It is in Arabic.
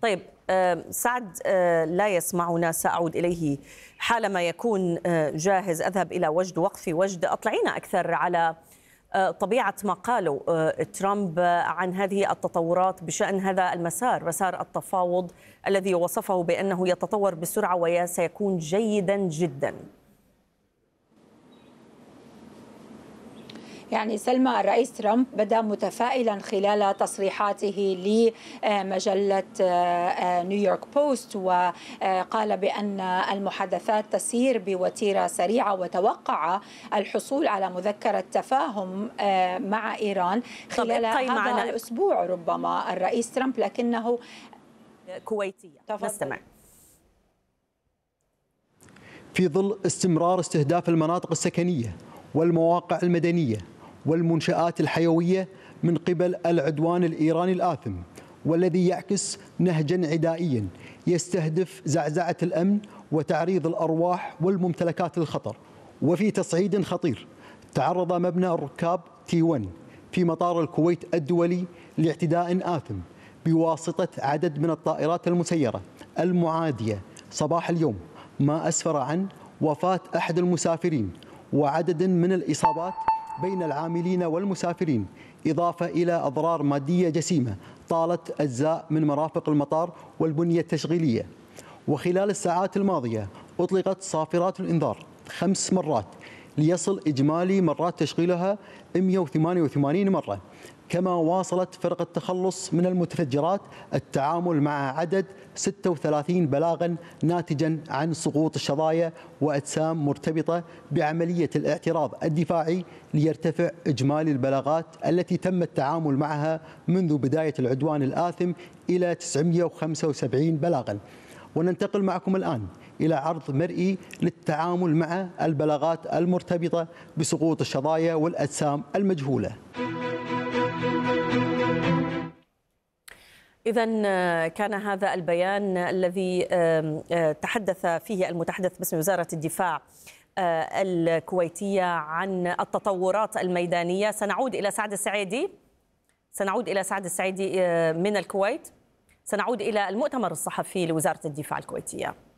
طيب سعد لا يسمعنا، سأعود إليه حالما يكون جاهز. أذهب إلى وجد وقفي. وجد، أطلعينا أكثر على طبيعة ما قالوا ترامب عن هذه التطورات بشأن هذا المسار، مسار التفاوض الذي وصفه بأنه يتطور بسرعة وسيكون جيدا جدا. يعني سلمى، الرئيس ترامب بدأ متفائلا خلال تصريحاته لمجلة نيويورك بوست، وقال بأن المحادثات تسير بوتيرة سريعة، وتوقع الحصول على مذكرة تفاهم مع إيران خلال هذا الأسبوع ربما الرئيس ترامب، لكنه كويتية. نستمع. في ظل استمرار استهداف المناطق السكنية والمواقع المدنية والمنشآت الحيوية من قبل العدوان الإيراني الآثم، والذي يعكس نهجا عدائيا يستهدف زعزعة الأمن وتعريض الأرواح والممتلكات للخطر. وفي تصعيد خطير، تعرض مبنى الركاب T1 في مطار الكويت الدولي لاعتداء آثم بواسطة عدد من الطائرات المسيرة المعادية صباح اليوم، ما أسفر عن وفاة أحد المسافرين وعدد من الإصابات بين العاملين والمسافرين، إضافة إلى أضرار مادية جسيمة طالت أجزاء من مرافق المطار والبنية التشغيلية. وخلال الساعات الماضية أطلقت صافرات الإنذار 5 مرات ليصل إجمالي مرات تشغيلها 188 مرة. كما واصلت فرقة التخلص من المتفجرات التعامل مع عدد 36 بلاغا ناتجا عن سقوط الشظايا وأجسام مرتبطة بعملية الاعتراض الدفاعي، ليرتفع إجمالي البلاغات التي تم التعامل معها منذ بداية العدوان الآثم إلى 975 بلاغا. وننتقل معكم الآن إلى عرض مرئي للتعامل مع البلاغات المرتبطة بسقوط الشظايا والأجسام المجهولة. إذن كان هذا البيان الذي تحدث فيه المتحدث باسم وزارة الدفاع الكويتية عن التطورات الميدانية. سنعود إلى سعد السعيدي من الكويت. سنعود إلى المؤتمر الصحفي لوزارة الدفاع الكويتية.